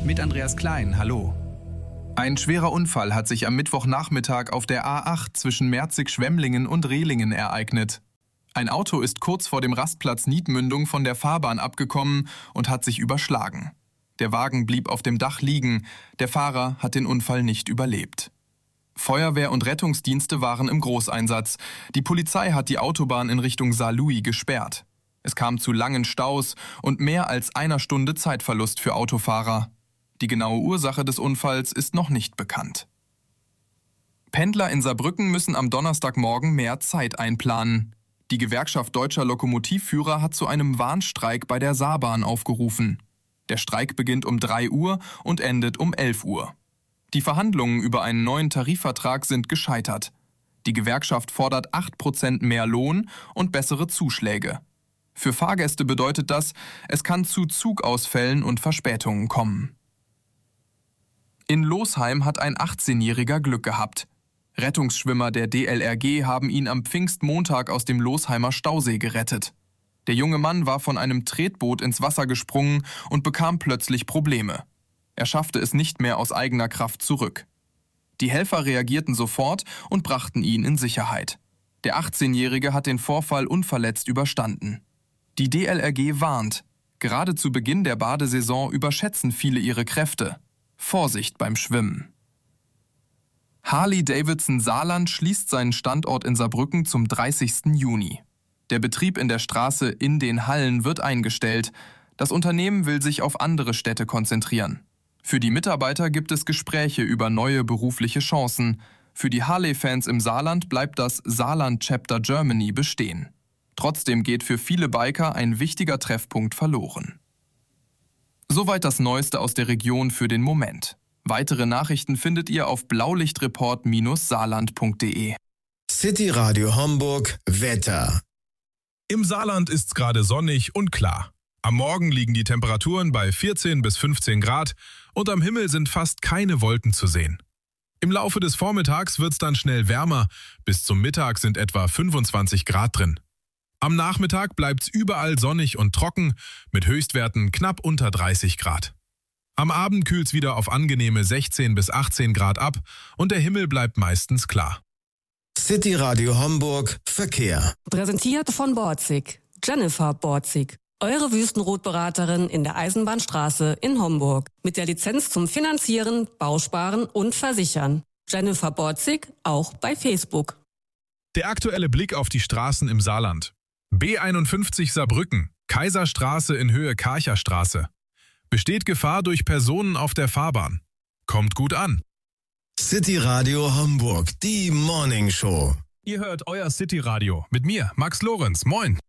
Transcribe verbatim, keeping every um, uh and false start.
Mit Andreas Klein, hallo. Ein schwerer Unfall hat sich am Mittwochnachmittag auf der A acht zwischen Merzig-Schwemmlingen und Rehlingen ereignet. Ein Auto ist kurz vor dem Rastplatz Niedmündung von der Fahrbahn abgekommen und hat sich überschlagen. Der Wagen blieb auf dem Dach liegen, der Fahrer hat den Unfall nicht überlebt. Feuerwehr und Rettungsdienste waren im Großeinsatz. Die Polizei hat die Autobahn in Richtung Saarlouis gesperrt. Es kam zu langen Staus und mehr als einer Stunde Zeitverlust für Autofahrer. Die genaue Ursache des Unfalls ist noch nicht bekannt. Pendler in Saarbrücken müssen am Donnerstagmorgen mehr Zeit einplanen. Die Gewerkschaft Deutscher Lokomotivführer hat zu einem Warnstreik bei der Saarbahn aufgerufen. Der Streik beginnt um drei Uhr und endet um elf Uhr. Die Verhandlungen über einen neuen Tarifvertrag sind gescheitert. Die Gewerkschaft fordert acht Prozent mehr Lohn und bessere Zuschläge. Für Fahrgäste bedeutet das, es kann zu Zugausfällen und Verspätungen kommen. In Losheim hat ein achtzehnjähriger Glück gehabt. Rettungsschwimmer der D L R G haben ihn am Pfingstmontag aus dem Losheimer Stausee gerettet. Der junge Mann war von einem Tretboot ins Wasser gesprungen und bekam plötzlich Probleme. Er schaffte es nicht mehr aus eigener Kraft zurück. Die Helfer reagierten sofort und brachten ihn in Sicherheit. Der achtzehnjährige hat den Vorfall unverletzt überstanden. Die D L R G warnt, gerade zu Beginn der Badesaison überschätzen viele ihre Kräfte. Vorsicht beim Schwimmen. Harley-Davidson Saarland schließt seinen Standort in Saarbrücken zum dreißigsten Juni. Der Betrieb in der Straße In den Hallen wird eingestellt. Das Unternehmen will sich auf andere Städte konzentrieren. Für die Mitarbeiter gibt es Gespräche über neue berufliche Chancen. Für die Harley-Fans im Saarland bleibt das Saarland Chapter Germany bestehen. Trotzdem geht für viele Biker ein wichtiger Treffpunkt verloren. Soweit das Neueste aus der Region für den Moment. Weitere Nachrichten findet ihr auf blaulichtreport Bindestrich saarland punkt de. City Radio Homburg Wetter. Im Saarland ist's gerade sonnig und klar. Am Morgen liegen die Temperaturen bei vierzehn bis fünfzehn Grad und am Himmel sind fast keine Wolken zu sehen. Im Laufe des Vormittags wird's dann schnell wärmer, bis zum Mittag sind etwa fünfundzwanzig Grad drin. Am Nachmittag bleibt's überall sonnig und trocken, mit Höchstwerten knapp unter dreißig Grad. Am Abend kühlt's wieder auf angenehme sechzehn bis achtzehn Grad ab und der Himmel bleibt meistens klar. City Radio Homburg Verkehr. Präsentiert von Borzig. Jennifer Borzig. Eure Wüstenrotberaterin in der Eisenbahnstraße in Homburg. Mit der Lizenz zum Finanzieren, Bausparen und Versichern. Jennifer Borzig auch bei Facebook. Der aktuelle Blick auf die Straßen im Saarland. B einundfünfzig Saarbrücken, Kaiserstraße in Höhe Karcherstraße. Besteht Gefahr durch Personen auf der Fahrbahn. Kommt gut an. City Radio Homburg, die Morning Show. Ihr hört euer City Radio mit mir, Max Lorenz. Moin.